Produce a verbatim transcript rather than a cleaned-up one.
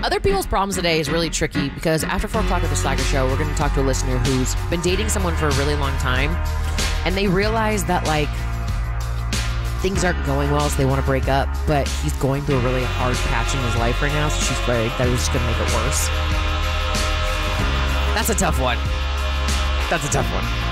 Other people's problems today is really tricky because after four o'clock at the Slacker Show, we're going to talk to a listener who's been dating someone for a really long time, and they realize that, like, things aren't going well, so they want to break up, but he's going through a really hard patch in his life right now, so she's afraid that it's just going to make it worse. That's a tough one. That's a tough one.